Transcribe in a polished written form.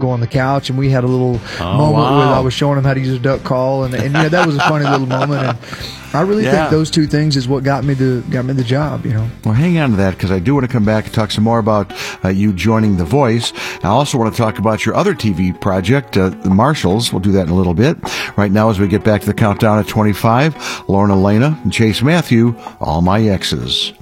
Michael on the couch, and we had a little moment where I was showing him how to use a duck call, and that was a funny little moment. And I really think those two things is what got me the job. Well, hang on to that, because I do want to come back and talk some more about you joining The Voice. I also want to talk about your other TV project, The Marshalls. We'll do that in a little bit. Right now, as we get back to the countdown at 25, Lauren Elena and Chase Matthew, All My Exes.